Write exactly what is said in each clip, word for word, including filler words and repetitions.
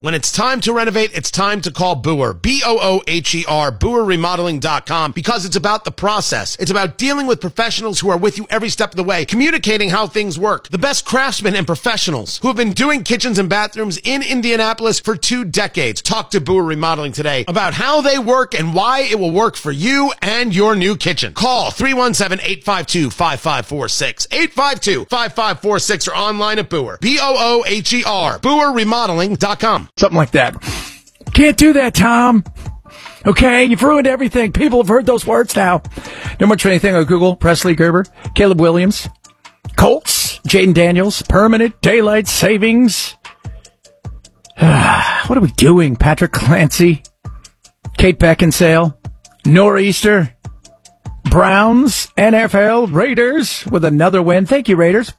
When it's time to renovate, it's time to call Boer, B O O H E R, Boer Remodeling dot com, because it's about the process. It's about dealing with professionals who are with you every step of the way, communicating how things work. The best craftsmen and professionals who have been doing kitchens and bathrooms in Indianapolis for two decades. Talk to Boer Remodeling today about how they work and why it will work for you and your new kitchen. Call three one seven, eight five two, five five four six, eight five two, five five four six, or online at Boer, B O O H E R, Boer Remodeling dot com. Something like that. Can't do that, Tom. Okay, you've ruined everything. People have heard those words now. No much for anything on Google. Presley Gerber, Caleb Williams, Colts, Jaden Daniels, permanent daylight savings. What are we doing? Patrick Clancy, Kate Beckinsale, Nor'easter, Browns, N F L, Raiders with another win. Thank you, Raiders.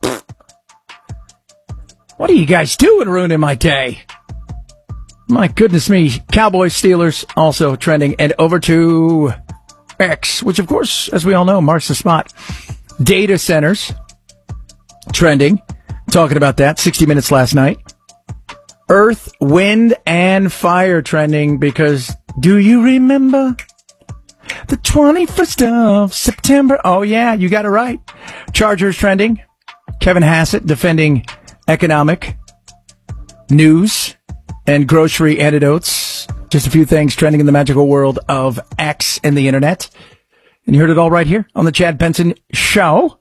What are you guys doing ruining my day? My goodness me. Cowboys, Steelers also trending. And over to X, which of course, as we all know, marks the spot. Data centers trending. Talking about that. sixty minutes last night. Earth, wind, and fire trending because do you remember the twenty-first of September? Oh, yeah, you got it right. Chargers trending. Kevin Hassett defending economic news and grocery antidotes. Just a few things trending in the magical world of X and the internet. And you heard it all right here on the Chad Benson Show.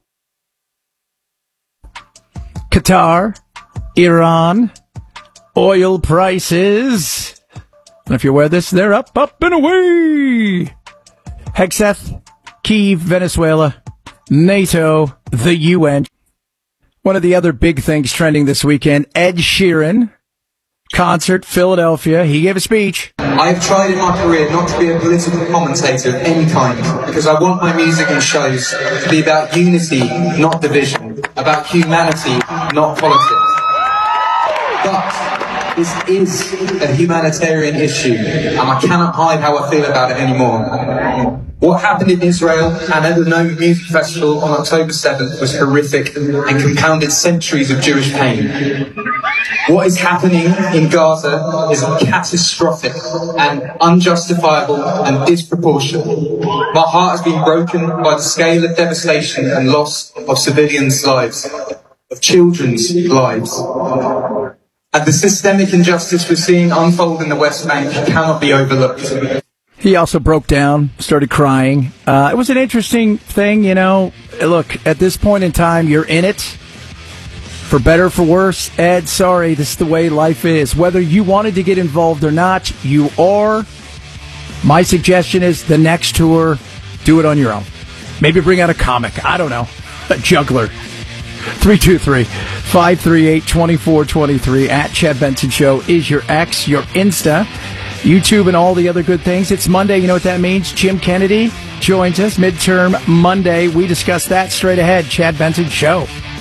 Qatar, Iran, oil prices. And if you're aware of this, they're up, up, and away. Hexeth, Kyiv, Venezuela, NATO, the U N. One of the other big things trending this weekend, Ed Sheeran. Concert, Philadelphia. He gave a speech. I've tried in my career not to be a political commentator of any kind because I want my music and shows to be about unity, not division, about humanity, not politics. But this is a humanitarian issue and I cannot hide how I feel about it anymore. What happened in Israel and at the Nova Music Festival on October seventh was horrific and compounded centuries of Jewish pain. What is happening in Gaza is catastrophic and unjustifiable and disproportionate. My heart has been broken by the scale of devastation and loss of civilians' lives, of children's lives. And the systemic injustice we're seeing unfold in the West Bank cannot be overlooked. He also broke down, started crying. Uh, it was an interesting thing, you know. Look, at this point in time, you're in it. For better or for worse, Ed, sorry, this is the way life is. Whether you wanted to get involved or not, you are. My suggestion is the next tour, do it on your own. Maybe bring out a comic. I don't know. A juggler. three two three, five three eight, two four two three at Chad Benson Show is your X, your Insta, YouTube, and all the other good things. It's Monday. You know what that means? Jim Kennedy joins us. Midterm Monday. We discuss that straight ahead. Chad Benson Show.